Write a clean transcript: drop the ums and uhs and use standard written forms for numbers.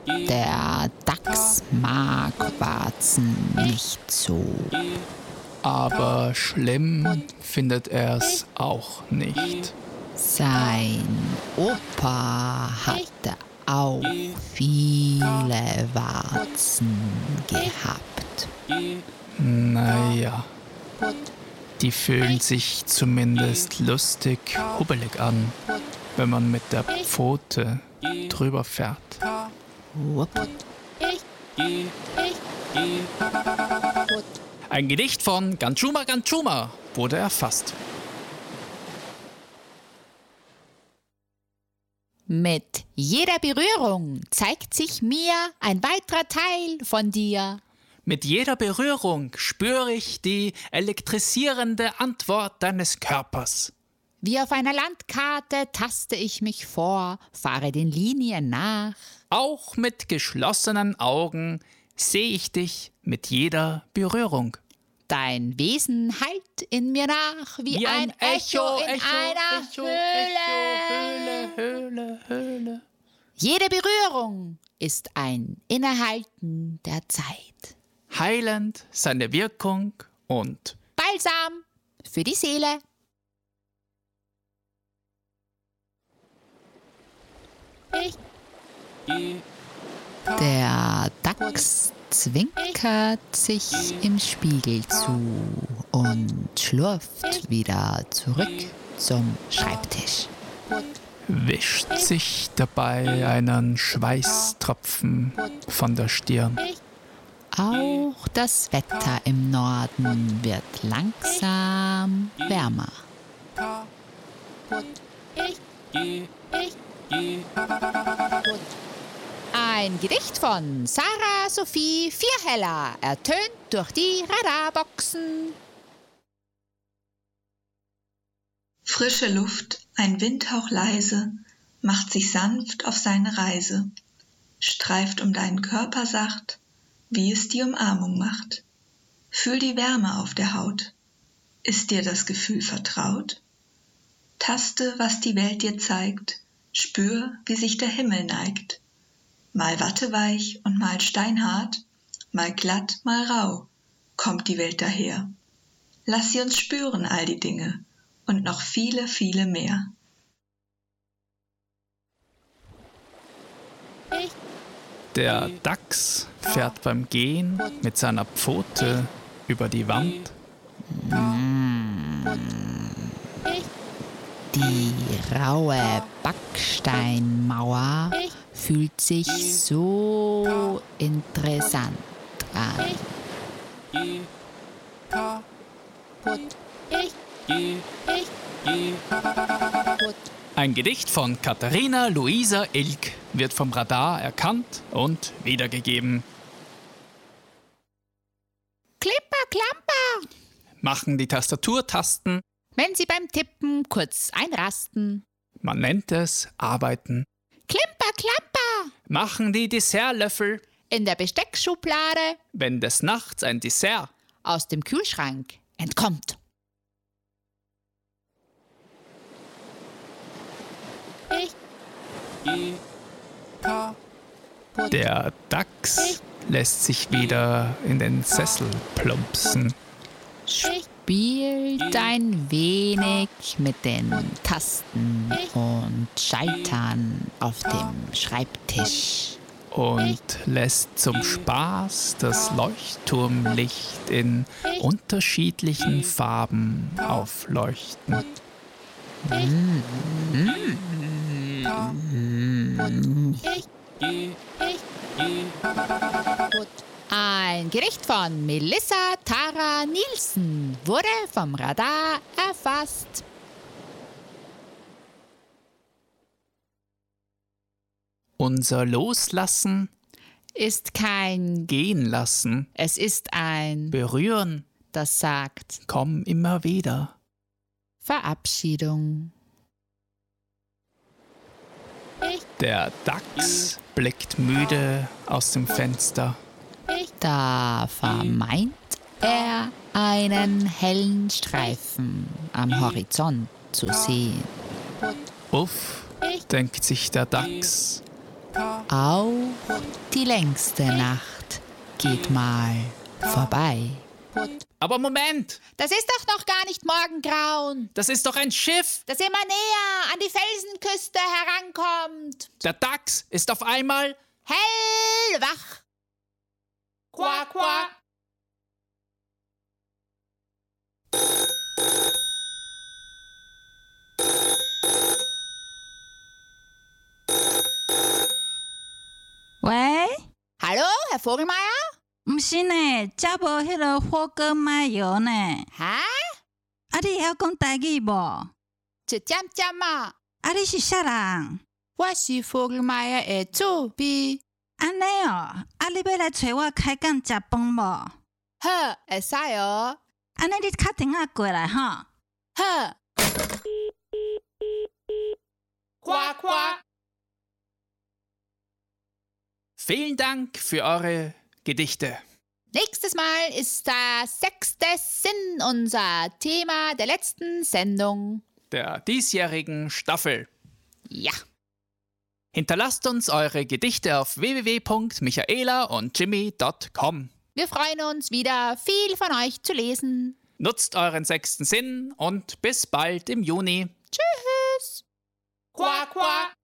Der Dachs mag Warzen nicht so. Aber schlimm findet er's auch nicht. Sein Opa hatte auch viele Warzen gehabt. Naja, die fühlen sich zumindest lustig hubbelig an, wenn man mit der Pfote drüber fährt. Wupp. Ein Gedicht von Ganchuma Ganchuma wurde erfasst. Mit jeder Berührung zeigt sich mir ein weiterer Teil von dir. Mit jeder Berührung spüre ich die elektrisierende Antwort deines Körpers. Wie auf einer Landkarte taste ich mich vor, fahre den Linien nach. Auch mit geschlossenen Augen sehe ich dich mit jeder Berührung. Dein Wesen hallt in mir nach, wie ein Echo in einer Höhle. Höhle. Jede Berührung ist ein Innehalten der Zeit. Heilend seine Wirkung und Balsam für die Seele. Der Dachs zwinkert sich im Spiegel zu und schlurft wieder zurück zum Schreibtisch. wischt sich dabei einen Schweißtropfen von der Stirn. Auch das Wetter im Norden wird langsam wärmer. Ein Gedicht von Sarah Sophie Vierheller, ertönt durch die Radarboxen. Frische Luft, ein Windhauch leise, macht sich sanft auf seine Reise, streift um deinen Körper sacht, wie es die Umarmung macht. Fühl die Wärme auf der Haut. Ist dir das Gefühl vertraut? Taste, was die Welt dir zeigt, spür, wie sich der Himmel neigt. Mal watteweich und mal steinhart, mal glatt, mal rau, kommt die Welt daher. Lass sie uns spüren, all die Dinge, und noch viele, viele mehr. Der Dachs fährt beim Gehen mit seiner Pfote über die Wand. Die raue Backsteinmauer fühlt sich so interessant an. Ein Gedicht von Katharina Luisa Ilk wird vom Radar erkannt und wiedergegeben. Klipper, Klamper! Machen die Tastaturtasten, Wenn Sie beim Tippen kurz einrasten. man nennt es Arbeiten. Klimper, Klamper! Machen die Dessertlöffel, In der Besteckschublade wenn des Nachts ein Dessert aus dem Kühlschrank entkommt. Der Dachs lässt sich wieder in den Sessel plumpsen. Spielt ein wenig mit den Tasten und Schaltern auf dem Schreibtisch. Und lässt zum Spaß das Leuchtturmlicht in unterschiedlichen Farben aufleuchten. Ein Gedicht von Melissa Tara Nielsen wurde vom Radar erfasst. Unser Loslassen, Ist kein gehen lassen, Es ist ein berühren, das sagt komm immer wieder. Verabschiedung. Der Dachs blickt müde aus dem Fenster. Da vermeint er einen hellen Streifen am Horizont zu sehen. Uff, denkt sich der Dachs, Auch die längste Nacht geht mal vorbei. Aber Moment, Das ist doch noch gar nicht Morgengrauen, das ist doch ein Schiff. das immer näher an die Felsenküste herankommt. Der Dachs ist auf einmal... Hellwach. Quack, quack. 喂， Hallo, Herr Vogelmeier? 毋是呢，遮无迄个火锅麻油呢。 Ha? 啊，你会晓讲台语无？ 一点点啊。 啊，你是啥人？ 我是 Vogelmeier 的主笔。 安尼哦，啊，你要来找我开讲食饭无？ 好，会使哦。 安尼你敲电话过来吼。 好。Quack, quack. Vielen Dank für eure Gedichte. Nächstes Mal ist der 6. Sinn unser Thema der letzten Sendung. Der diesjährigen Staffel. Ja. Hinterlasst uns eure Gedichte auf www.michaelaundjimmy.com. Wir freuen uns wieder, viel von euch zu lesen. Nutzt euren 6. Sinn und bis bald im Juni. Tschüss. Quack, quack.